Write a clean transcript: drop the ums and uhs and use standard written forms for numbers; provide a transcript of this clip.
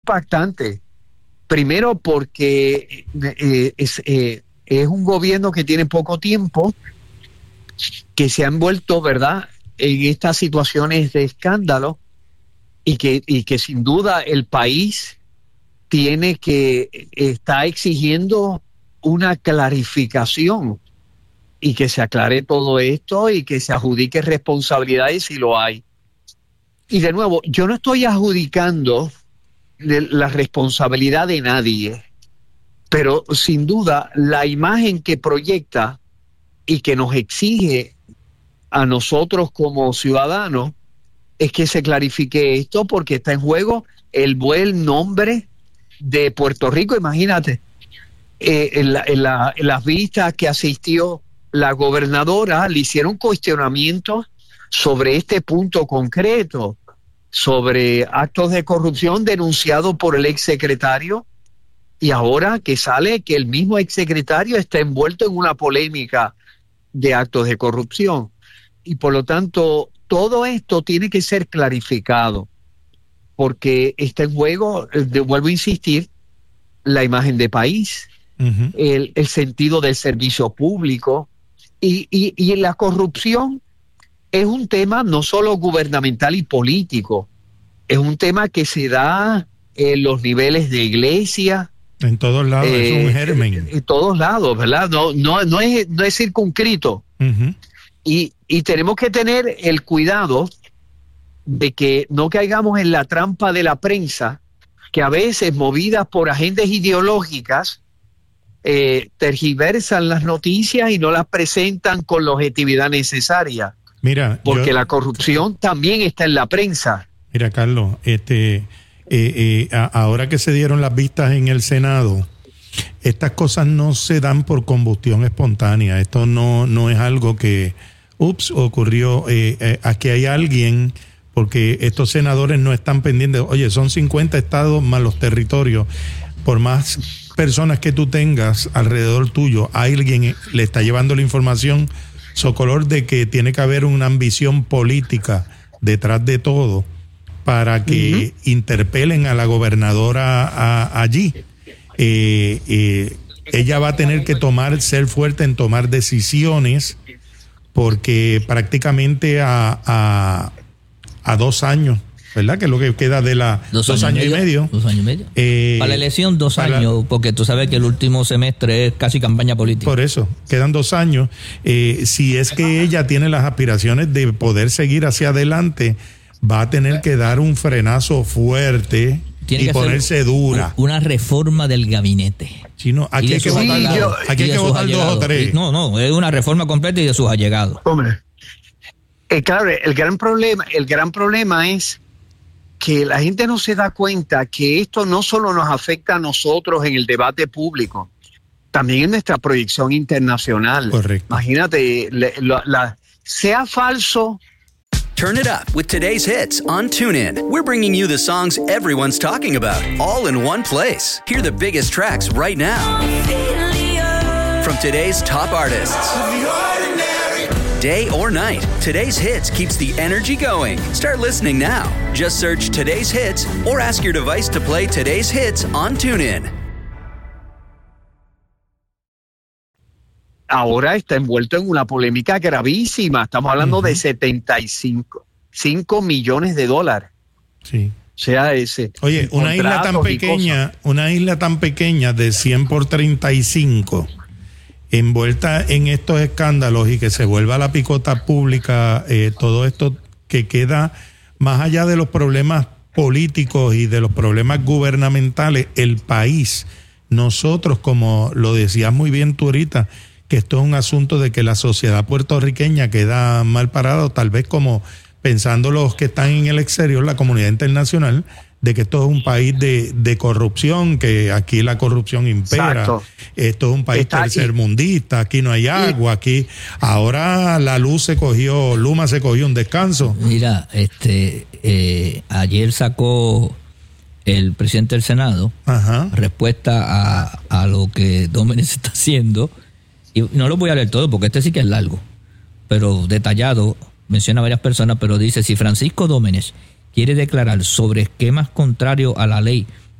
impactante. Primero porque es un gobierno que tiene poco tiempo, que se ha envuelto, ¿verdad?, en estas situaciones de escándalo, y que sin duda el país está exigiendo una clarificación y que se aclare todo esto y que se adjudique responsabilidades si lo hay. Y de nuevo, yo no estoy adjudicando la responsabilidad de nadie, pero sin duda la imagen que proyecta y que nos exige a nosotros como ciudadanos es que se clarifique esto, porque está en juego el buen nombre de Puerto Rico. Imagínate, en las vistas que asistió la gobernadora, le hicieron cuestionamientos sobre este punto concreto, sobre actos de corrupción denunciados por el exsecretario, y ahora que sale que el mismo exsecretario está envuelto en una polémica de actos de corrupción. Y por lo tanto, todo esto tiene que ser clarificado, porque está en juego, vuelvo a insistir, la imagen de país, el sentido del servicio público, y la corrupción es un tema no solo gubernamental y político, es un tema que se da en los niveles de iglesia. En todos lados, es un germen. En todos lados, ¿verdad? No es circunscrito. Uh-huh. Y tenemos que tener el cuidado de que no caigamos en la trampa de la prensa, que a veces, movidas por agendas ideológicas, tergiversan las noticias y no las presentan con la objetividad necesaria. Mira, porque la corrupción también está en la prensa. Mira, Carlos, ahora que se dieron las vistas en el Senado, estas cosas no se dan por combustión espontánea. Esto no es algo que, ocurrió. Aquí hay alguien, porque estos senadores no están pendientes. Oye, son 50 estados más los territorios. Por más personas que tú tengas alrededor tuyo, alguien le está llevando la información socolor de que tiene que haber una ambición política detrás de todo para que interpelen a la gobernadora allí. Ella va a tener que ser fuerte en tomar decisiones, porque prácticamente a 2 años, ¿verdad? Que es lo que queda de la 2 años y medio. 2 años y medio. Para la elección 2 años, porque tú sabes que el último semestre es casi campaña política. Por eso, quedan 2 años. Si es que ella tiene las aspiraciones de poder seguir hacia adelante, va a tener que dar un frenazo fuerte y ponerse dura. Una reforma del gabinete. Chino, aquí hay que votar 2 o 3. No, es una reforma completa y de sus allegados. Hombre, claro, el gran problema es que la gente no se da cuenta que esto no solo nos afecta a nosotros en el debate público, también en nuestra proyección internacional. Correcto. Imagínate, sea falso. Turn it up with today's hits on TuneIn. We're bringing you the songs everyone's talking about, all in one place. Hear the biggest tracks right now from today's top artists. Day or night, today's hits keeps the energy going. Start listening now. Just search today's hits or ask your device to play today's hits on TuneIn. Ahora está envuelto en una polémica gravísima. Estamos hablando de $75 millones. Sí. O sea, oye, una isla tan pequeña de 100 por 35, envuelta en estos escándalos, y que se vuelva la picota pública, todo esto que queda más allá de los problemas políticos y de los problemas gubernamentales, el país, nosotros, como lo decías muy bien tú ahorita, que esto es un asunto de que la sociedad puertorriqueña queda mal parada, tal vez como pensando los que están en el exterior, la comunidad internacional, de que esto es un país de corrupción, que aquí la corrupción impera. Exacto. Esto es un país tercermundista, aquí no hay agua, aquí ahora Luma se cogió un descanso. Mira, ayer sacó el presidente del Senado respuesta a lo que Domenech está haciendo, y no lo voy a leer todo porque este sí que es largo, pero detallado, menciona a varias personas, pero dice: si Francisco Domenech quiere declarar sobre esquemas contrarios a la ley